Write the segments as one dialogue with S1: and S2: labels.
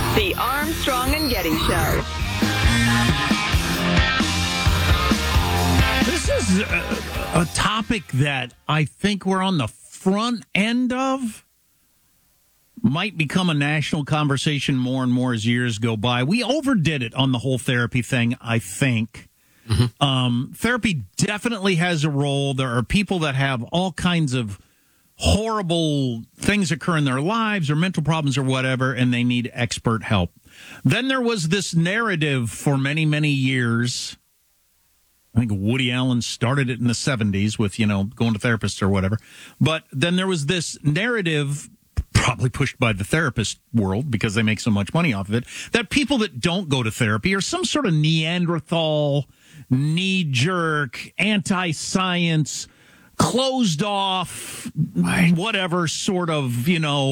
S1: The Armstrong and Getty Show.
S2: This is a topic that I think we're on the front end of. Might become a national conversation more and more as years go by. We overdid it on the whole therapy thing, I think. Mm-hmm. Therapy definitely has a role. There are people that have all kinds of horrible things occur in their lives or mental problems or whatever, and they need expert help. Then there was this narrative for many, many years. I think Woody Allen started it in the 70s with, going to therapists or whatever. But then there was this narrative, probably pushed by the therapist world because they make so much money off of it, that people that don't go to therapy are some sort of Neanderthal, knee-jerk, anti-science, closed off, whatever sort of,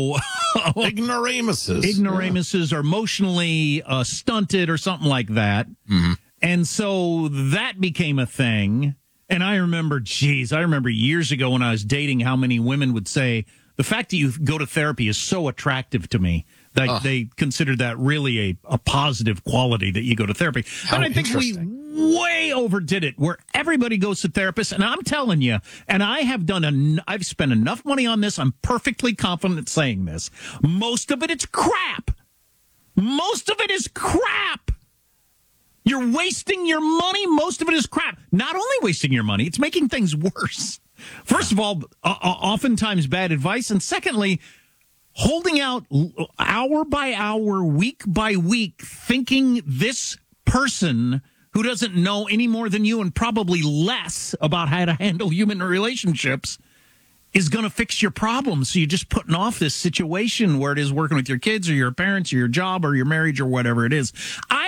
S2: ignoramuses or emotionally stunted or something like that. Mm-hmm. And so that became a thing. And I remember years ago when I was dating how many women would say, the fact that you go to therapy is so attractive to me. That they considered that really a positive quality that you go to therapy. And I think we way overdid it where everybody goes to therapists. And I'm telling you, and I've spent enough money on this. I'm perfectly confident saying this. Most of it is crap. Most of it is crap. You're wasting your money. Most of it is crap. Not only wasting your money, it's making things worse. First of all, oftentimes bad advice. And secondly, holding out hour by hour, week by week, thinking this person who doesn't know any more than you and probably less about how to handle human relationships is going to fix your problems. So you're just putting off this situation where it is working with your kids or your parents or your job or your marriage or whatever it is.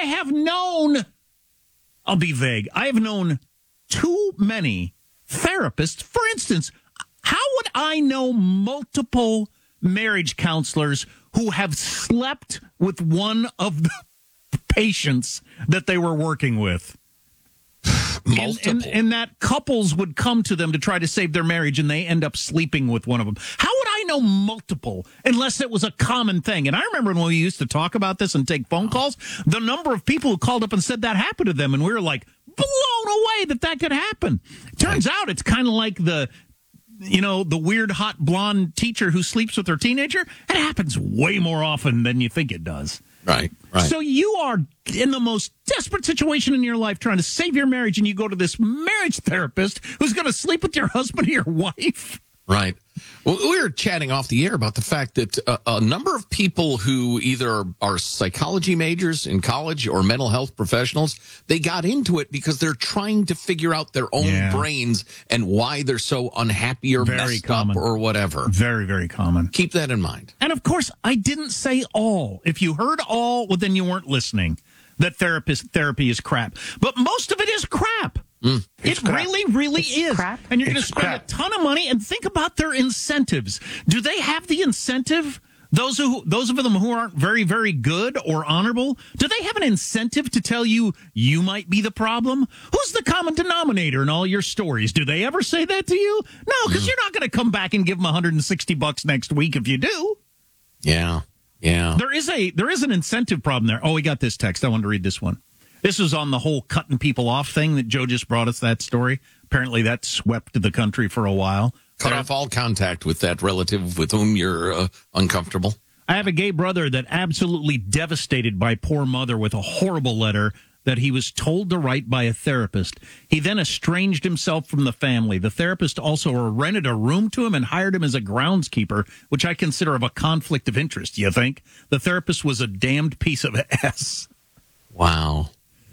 S2: I'll be vague. I have known too many therapists. For instance, how would I know multiple marriage counselors who have slept with one of the patients that they were working with?
S3: Multiple.
S2: And that couples would come to them to try to save their marriage, and they end up sleeping with one of them. How would I know multiple unless it was a common thing? And I remember when we used to talk about this and take phone calls, the number of people who called up and said that happened to them, and we were like blown away that could happen. Turns out it's kind of like the weird hot blonde teacher who sleeps with her teenager. It happens way more often than you think it does.
S3: Right.
S2: So you are in the most desperate situation in your life trying to save your marriage, and you go to this marriage therapist who's going to sleep with your husband or your wife.
S3: Right. Well, we were chatting off the air about the fact that a number of people who either are psychology majors in college or mental health professionals, they got into it because they're trying to figure out their own brains and why they're so unhappy or messed up or whatever.
S2: Very, very common.
S3: Keep that in mind.
S2: And of course, I didn't say all. If you heard all, well, then you weren't listening. That therapy is crap. But most of it is crap. It really, really is.
S1: Crap.
S2: And you're going to spend a ton of money, and think about their incentives. Do they have the incentive? Those of them who aren't very, very good or honorable, do they have an incentive to tell you might be the problem? Who's the common denominator in all your stories? Do they ever say that to you? No, because you're not going to come back and give them $160 next week if you do.
S3: Yeah.
S2: There is an incentive problem there. Oh, we got this text. I wanted to read this one. This was on the whole cutting people off thing that Joe just brought us that story. Apparently that swept the country for a while.
S3: Cut off all contact with that relative with whom you're uncomfortable.
S2: I have a gay brother that absolutely devastated by poor mother with a horrible letter that he was told to write by a therapist. He then estranged himself from the family. The therapist also rented a room to him and hired him as a groundskeeper, which I consider of a conflict of interest, you think? The therapist was a damned piece of ass.
S3: Wow.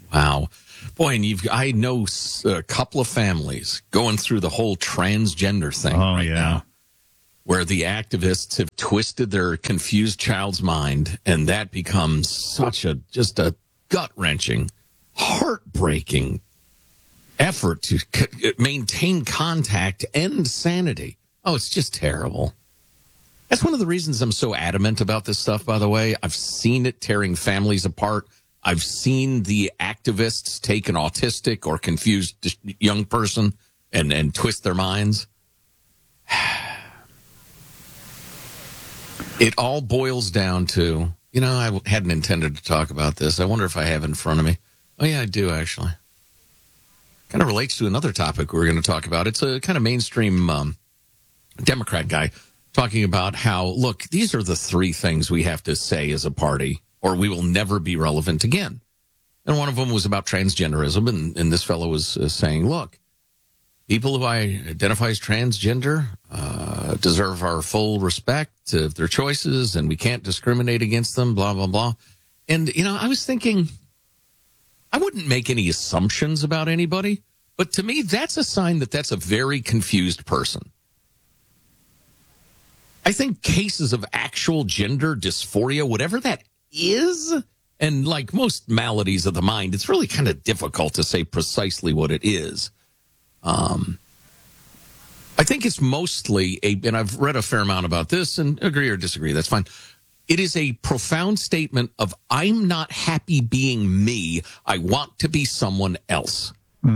S3: Boy, and I know a couple of families going through the whole transgender thing now, where the activists have twisted their confused child's mind, and that becomes such just a gut-wrenching, heartbreaking effort to maintain contact and sanity. Oh, it's just terrible. That's one of the reasons I'm so adamant about this stuff, by the way. I've seen it tearing families apart. I've seen the activists take an autistic or confused young person and twist their minds. It all boils down to I hadn't intended to talk about this. I wonder if I have in front of me. Oh, yeah, I do, actually. Kind of relates to another topic we're going to talk about. It's a kind of mainstream Democrat guy talking about how, look, these are the three things we have to say as a party, or we will never be relevant again. And one of them was about transgenderism, and this fellow was saying, look, people who identify as transgender deserve our full respect of their choices, and we can't discriminate against them, blah, blah, blah. And, I was thinking, I wouldn't make any assumptions about anybody, but to me, that's a sign that that's a very confused person. I think cases of actual gender dysphoria, whatever that is, and like most maladies of the mind, it's really kind of difficult to say precisely what it is. I think it's mostly and I've read a fair amount about this and agree or disagree, that's fine. It is a profound statement of, I'm not happy being me. I want to be someone else.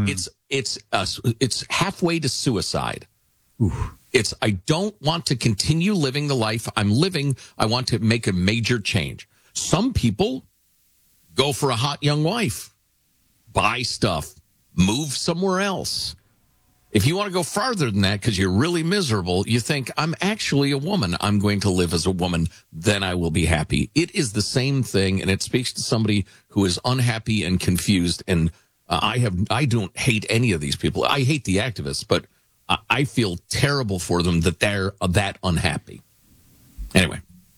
S3: It's halfway to suicide. Oof. It's, I don't want to continue living the life I'm living. I want to make a major change. Some people go for a hot young wife, buy stuff, move somewhere else. If you want to go farther than that because you're really miserable, you think, I'm actually a woman. I'm going to live as a woman. Then I will be happy. It is the same thing, and it speaks to somebody who is unhappy and confused. And I don't hate any of these people. I hate the activists, but I feel terrible for them that they're that unhappy. Anyway.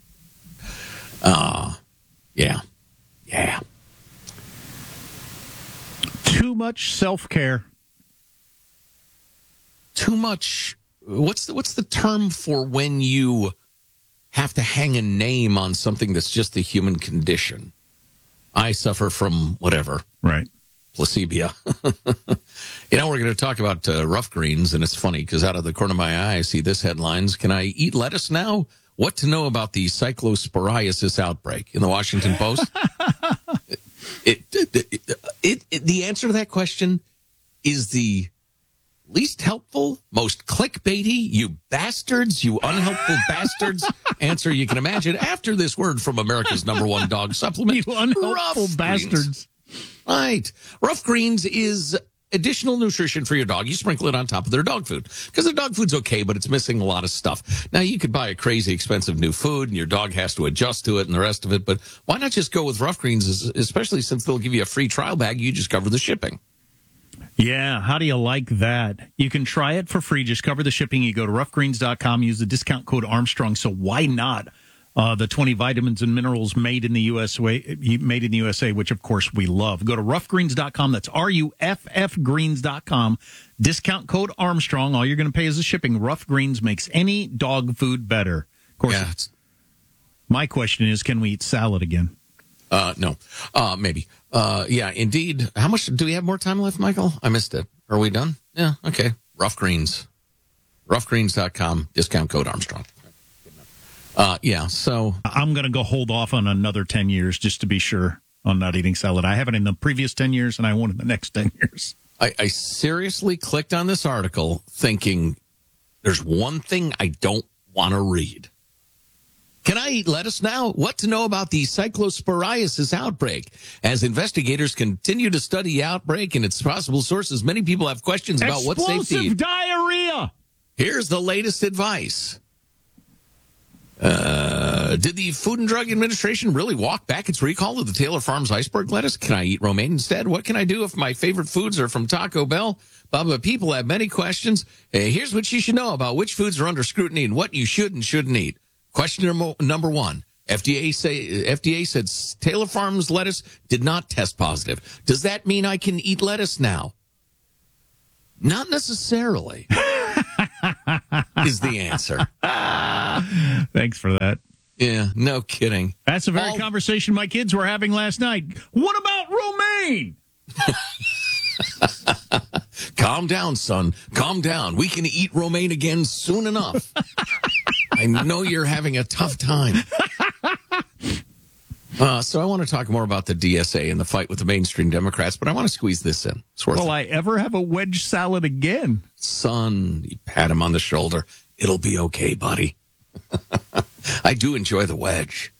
S3: Yeah.
S2: Too much self-care.
S3: Too much. What's the term for when you have to hang a name on something that's just the human condition? I suffer from whatever.
S2: Right.
S3: Placebia. We're going to talk about rough greens, and it's funny because out of the corner of my eye, I see this headlines. Can I eat lettuce now? What to know about the cyclosporiasis outbreak in the Washington Post? The answer to that question is the least helpful, most clickbaity, you bastards, you unhelpful bastards answer you can imagine after this word from America's #1 dog supplement.
S2: You unhelpful bastards.
S3: Right. Rough Greens is additional nutrition for your dog. You sprinkle it on top of their dog food because their dog food's okay, but it's missing a lot of stuff. Now, you could buy a crazy expensive new food and your dog has to adjust to it and the rest of it, but why not just go with Rough Greens, especially since they'll give you a free trial bag. You just cover the shipping.
S2: Yeah, how do you like that? You can try it for free. Just cover the shipping. You go to roughgreens.com, use the discount code Armstrong. So why not? The 20 vitamins and minerals made in the USA, which of course we love. Go to roughgreens.com. That's RUFF greens.com. Discount code Armstrong. All you're going to pay is the shipping. Rough Greens makes any dog food better. Of course, my question is, can we eat salad again?
S3: No. Maybe. Yeah, indeed. How much do we have more time left, Michael? I missed it. Are we done? Yeah. Okay. Rough Greens. Roughgreens.com. Discount code Armstrong. So
S2: I'm going to go hold off on another 10 years just to be sure on not eating salad. I haven't in the previous 10 years, and I won't in the next 10 years.
S3: I seriously clicked on this article thinking there's one thing I don't want to read. Can I eat lettuce now? What to know about the cyclosporiasis outbreak? As investigators continue to study the outbreak and its possible sources, many people have questions about what's safe to eat.
S2: Explosive diarrhea!
S3: Here's the latest advice. Did the Food and Drug Administration really walk back its recall of the Taylor Farms iceberg lettuce? Can I eat romaine instead? What can I do if my favorite foods are from Taco Bell? But people have many questions. Here's what you should know about which foods are under scrutiny and what you should and shouldn't eat. Question number one. FDA said Taylor Farms lettuce did not test positive. Does that mean I can eat lettuce now? Not necessarily. Is the answer.
S2: Thanks for that.
S3: Yeah, no kidding.
S2: That's the very conversation my kids were having last night. What about romaine?
S3: Calm down, son. Calm down. We can eat romaine again soon enough. I know you're having a tough time. So I want to talk more about the DSA and the fight with the mainstream Democrats, but I want to squeeze this in.
S2: Will I ever have a wedge salad again?
S3: Son, you pat him on the shoulder. It'll be okay, buddy. I do enjoy the wedge.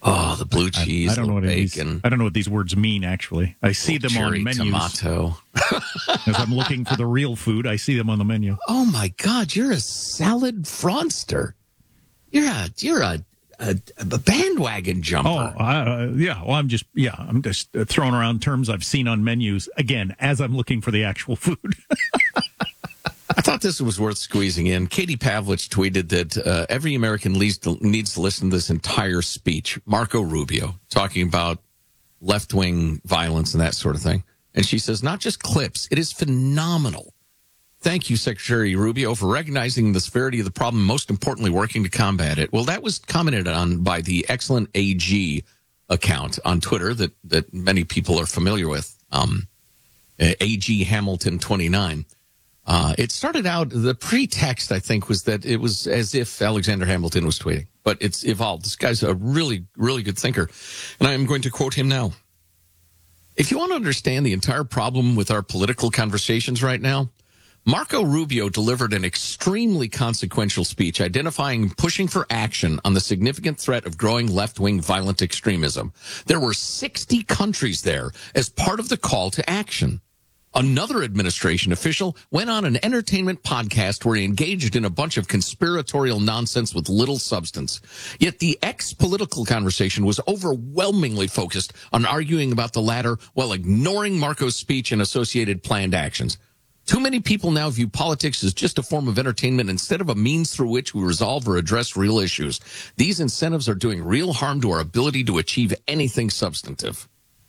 S3: Oh, the blue cheese,
S2: I don't know what
S3: bacon.
S2: I don't know what these words mean, actually. I see them on menus.
S3: Tomato.
S2: As I'm looking for the real food, I see them on the menu.
S3: Oh, my God. You're a salad fraudster. You're a bandwagon jumper.
S2: Yeah. Well, I'm just throwing around terms I've seen on menus, again, as I'm looking for the actual food.
S3: I thought this was worth squeezing in. Katie Pavlich tweeted that every American needs to listen to this entire speech. Marco Rubio talking about left-wing violence and that sort of thing. And she says, not just clips, it is phenomenal. Thank you, Secretary Rubio, for recognizing the severity of the problem, most importantly, working to combat it. Well, that was commented on by the excellent AG account on Twitter that many people are familiar with, AG Hamilton 29. It started out, the pretext, I think, was that it was as if Alexander Hamilton was tweeting. But it's evolved. This guy's a really, really good thinker. And I am going to quote him now. If you want to understand the entire problem with our political conversations right now, Marco Rubio delivered an extremely consequential speech identifying and pushing for action on the significant threat of growing left-wing violent extremism. There were 60 countries there as part of the call to action. Another administration official went on an entertainment podcast where he engaged in a bunch of conspiratorial nonsense with little substance. Yet the ex-political conversation was overwhelmingly focused on arguing about the latter while ignoring Marco's speech and associated planned actions. Too many people now view politics as just a form of entertainment instead of a means through which we resolve or address real issues. These incentives are doing real harm to our ability to achieve anything substantive.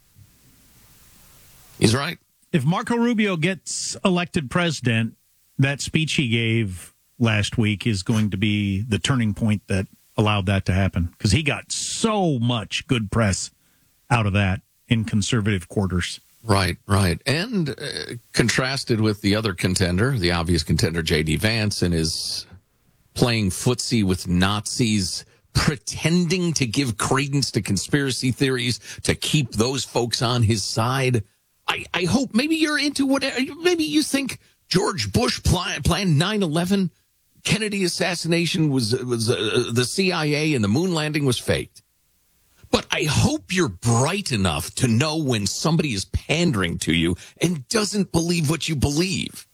S3: He's right.
S2: If Marco Rubio gets elected president, that speech he gave last week is going to be the turning point that allowed that to happen, because he got so much good press out of that in conservative quarters.
S3: Right. And contrasted with the other contender, the obvious contender, J.D. Vance, and his playing footsie with Nazis, pretending to give credence to conspiracy theories to keep those folks on his side. I hope maybe you're into whatever. Maybe you think George Bush planned 9/11, Kennedy assassination was the CIA, and the moon landing was faked. But I hope you're bright enough to know when somebody is pandering to you and doesn't believe what you believe.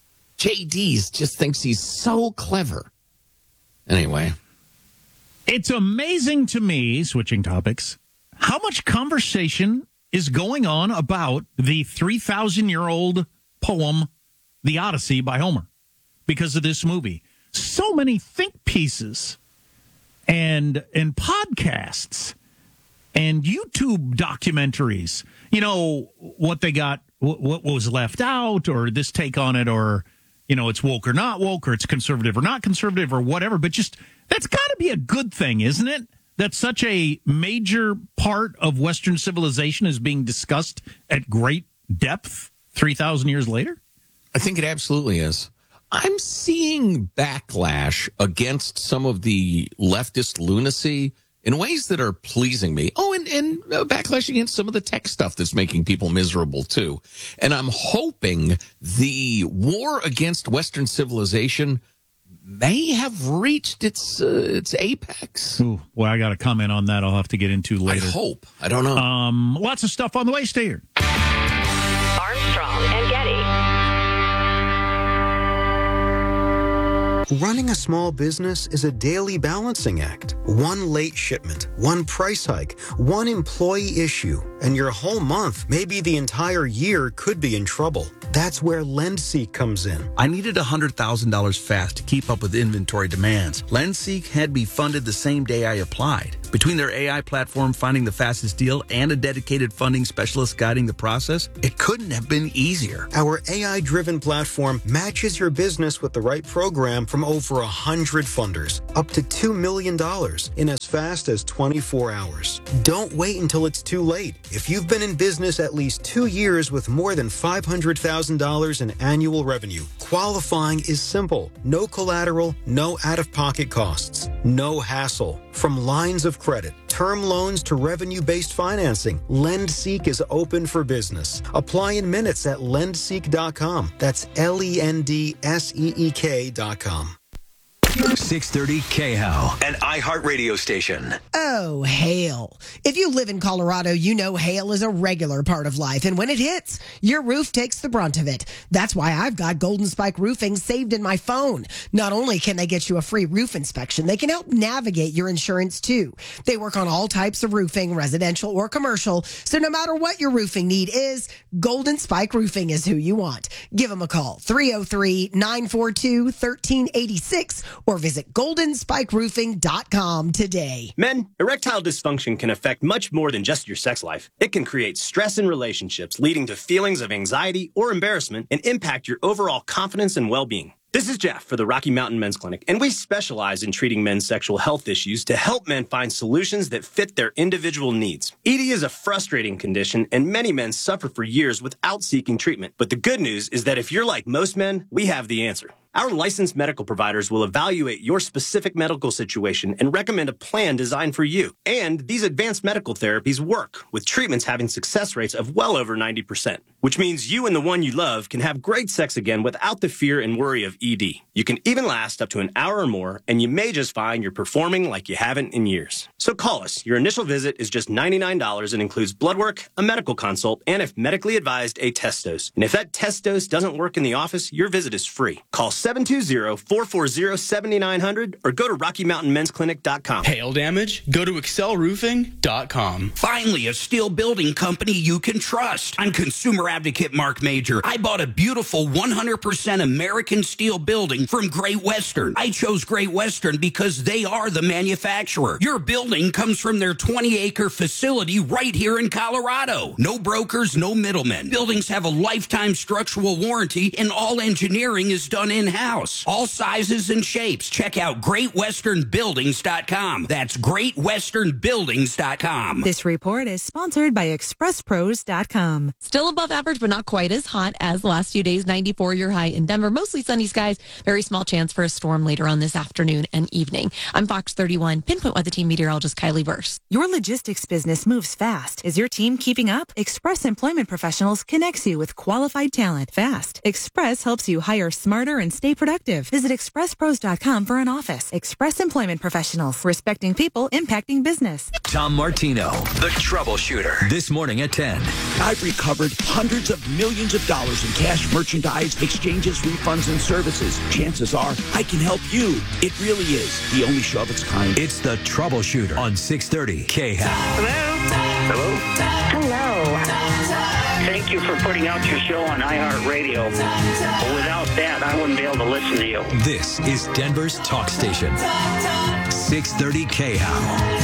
S3: JD just thinks he's so clever. Anyway.
S2: It's amazing to me, switching topics, how much conversation is going on about the 3,000-year-old poem, The Odyssey by Homer, because of this movie. So many think pieces and podcasts and YouTube documentaries, you know, what they got, what was left out, or this take on it, or, you know, it's woke or not woke, or it's conservative or not conservative, or whatever. But just, that's got to be a good thing, isn't it? That such a major part of Western civilization is being discussed at great depth 3,000 years later?
S3: I think it absolutely is. I'm seeing backlash against some of the leftist lunacy in ways that are pleasing me. Oh, and backlash against some of the tech stuff that's making people miserable, too. And I'm hoping the war against Western civilization may have reached its apex.
S2: Ooh, well, I got a comment on that I'll have to get into later.
S3: I hope. I don't know.
S2: Lots of stuff on the way. Stay here.
S1: Armstrong and Getty.
S4: Running a small business is a daily balancing act. One late shipment, one price hike, one employee issue, and your whole month, maybe the entire year, could be in trouble. That's where LendSeek comes in.
S5: I needed $100,000 fast to keep up with inventory demands. LendSeek had me funded the same day I applied. Between their AI platform finding the fastest deal and a dedicated funding specialist guiding the process, it couldn't have been easier.
S4: Our AI-driven platform matches your business with the right program from over 100 funders, up to $2 million in as fast as 24 hours. Don't wait until it's too late. If you've been in business at least 2 years with more than $500,000 in annual revenue, qualifying is simple. No collateral, no out-of-pocket costs, no hassle. From lines of credit, term loans to revenue-based financing, LendSeek is open for business. Apply in minutes at lendseek.com. That's LENDSEEK.com.
S6: 630 KHOW, an iHeartRadio station.
S7: Oh, hail. If you live in Colorado, you know hail is a regular part of life. And when it hits, your roof takes the brunt of it. That's why I've got Golden Spike Roofing saved in my phone. Not only can they get you a free roof inspection, they can help navigate your insurance too. They work on all types of roofing, residential or commercial. So no matter what your roofing need is, Golden Spike Roofing is who you want. Give them a call, 303-942-1386, or visit goldenspikeroofing.com today.
S8: Men, erectile dysfunction can affect much more than just your sex life. It can create stress in relationships, leading to feelings of anxiety or embarrassment, and impact your overall confidence and well-being. This is Jeff for the Rocky Mountain Men's Clinic, and we specialize in treating men's sexual health issues to help men find solutions that fit their individual needs. ED is a frustrating condition, and many men suffer for years without seeking treatment. But the good news is that if you're like most men, we have the answer. Our licensed medical providers will evaluate your specific medical situation and recommend a plan designed for you. And these advanced medical therapies work, with treatments having success rates of well over 90%, which means you and the one you love can have great sex again without the fear and worry of ED. You can even last up to an hour or more, and you may just find you're performing like you haven't in years. So call us. Your initial visit is just $99 and includes blood work, a medical consult, and if medically advised, a test dose. And if that test dose doesn't work in the office, your visit is free. Call 720-440-7900 or go to RockyMountainMen'sClinic.com.
S9: Hail damage? Go to ExcelRoofing.com.
S10: Finally, a steel building company you can trust. I'm consumer advocate Mark Major. I bought a beautiful 100% American steel building from Great Western. I chose Great Western because they are the manufacturer. Your building comes from their 20-acre facility right here in Colorado. No brokers, no middlemen. Buildings have a lifetime structural warranty, and all engineering is done in-house. All sizes and shapes. Check out GreatWesternBuildings.com. That's GreatWesternBuildings.com.
S11: This report is sponsored by ExpressPros.com.
S12: Still above average, but not quite as hot as the last few days. 94 your high in Denver. Mostly sunny skies. Very small chance for a storm later on this afternoon and evening. I'm Fox 31 Pinpoint Weather Team meteorologist Kylie Burse.
S11: Your logistics business moves fast. Is your team keeping up? Express Employment Professionals connects you with qualified talent fast. Express helps you hire smarter and stay productive. Visit ExpressPros.com for an office. Express Employment Professionals. Respecting people, impacting business.
S6: Tom Martino, the troubleshooter. This morning at 10.
S13: I've recovered hundreds of millions of dollars in cash, merchandise, exchanges, refunds, and services. Chances are I can help you. It really is the only show of its kind.
S6: It's the troubleshooter on 630 KHOW.
S14: Hello? Thank you for putting out your show on iHeartRadio. Without that, I wouldn't be able to listen to you.
S6: This is Denver's talk station. 630 KHOW.